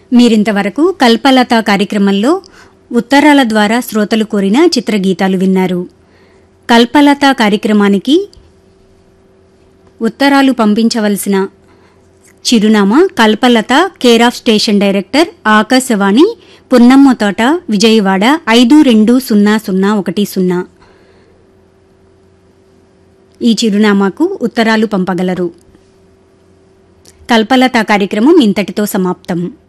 మీరింతవరకు కల్పలత కార్యక్రమంలో ఉత్తరాల ద్వారా శ్రోతలు కోరిన చిత్రగీతాలు విన్నారు. కల్పలత కార్యక్రమానికి ఉత్తరాలు పంపించవలసిన చిరునామా Kalpalatha, care of station director, Akashvani, Punnamma తోట, విజయవాడ 520010. ఈ చిరునామాకు ఉత్తరాలు పంపగలరు. కల్పలత కార్యక్రమం ఇంతటితో సమాప్తం.